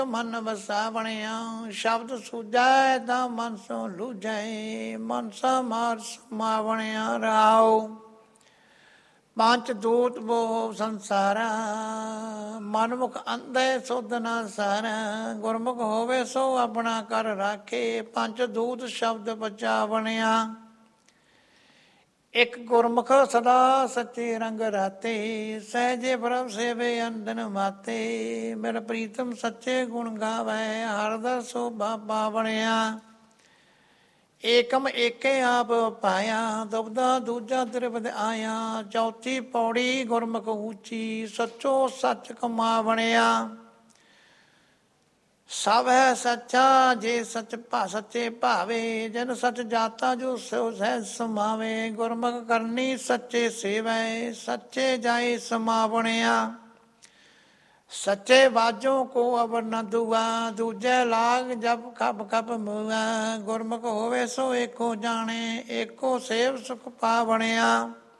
ਮਨ ਵਸਾ ਬਣਿਆ। ਸ਼ਬਦ ਸੂਝੈ ਤਾਂ ਮਨ ਸੋ ਲੂਝੈ, ਮਨ ਸਮਾਰ ਸਮਾ ਬਣਿਆ ਰਾਉ। ਪੰਚ ਦੂਤ ਬੋ ਸੰਸਾਰਾ, ਮਨਮੁਖ ਅੰਧੇ ਸੁਧ ਨਾ ਸਾਰਾ। ਗੁਰਮੁਖ ਹੋਵੇ ਸੋ ਆਪਣਾ ਕਰ ਰਾਖੇ, ਪੰਚ ਦੂਤ ਸ਼ਬਦ ਬਚਾ ਬਣਿਆ। ਇੱਕ ਗੁਰਮੁਖ ਸਦਾ ਸੱਚੇ ਰੰਗ ਰਾਤੇ, ਸਹਿਜੇ ਪ੍ਰਭ ਸੇਵੇ ਅੰਦਨ ਮਾਤੇ। ਮੇਰਾ ਪ੍ਰੀਤਮ ਸੱਚੇ ਗੁਣ ਗਾਵੈ, ਹਰਦਾ ਸੋਭਾ ਪਾ ਬਣਿਆ। ਏਕਮ ਏਕੇ ਆਪ ਪਾਇਆ, ਦੁਬਦਾ ਦੂਜਾ ਤ੍ਰਿਪਦ ਆਇਆ। ਚੌਥੀ ਪੌੜੀ ਗੁਰਮੁਖ ਉੱਚੀ, ਸੱਚੋ ਸੱਚ ਕਮਾ ਬਣਿਆ। ਸਭ ਹੈ ਸੱਚਾ ਜੇ ਸੱਚ ਸੱਚੇ ਭਾਵੇ, ਜਨ ਸੱਚ ਜਾਤਾ ਜੋ ਸੋ ਸਹਿ ਸਮਾਵੇ। ਗੁਰਮੁਖ ਕਰਨੀ ਸੱਚੇ ਸੇਵੈ, ਸੱਚੇ ਜਾਏ ਸਮਾ ਬਣਿਆ। ਸੱਚੇ ਬਾਝੋਂ ਕੋ ਅਵਰ ਨ ਦੁਆ, ਦੂਜੇ ਲਾਗ ਜਪ ਖਪ ਖਪ ਮੁਆ। ਗੁਰਮੁਖ ਹੋਵੇ ਸੋ ਏਕੋ ਜਾਣੇ, ਏਕੋ ਸੇਵ ਸੁਖ ਪਾ ਬਣਿਆ।